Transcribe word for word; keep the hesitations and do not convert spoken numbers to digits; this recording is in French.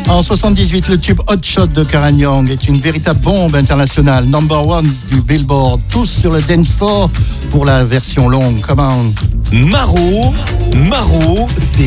En soixante-dix-huit, le tube Hot Shot de Karen Young est une véritable bombe internationale. Number one du Billboard. Tous sur le dance floor pour la version longue. Come on. Maro, Maro, c'est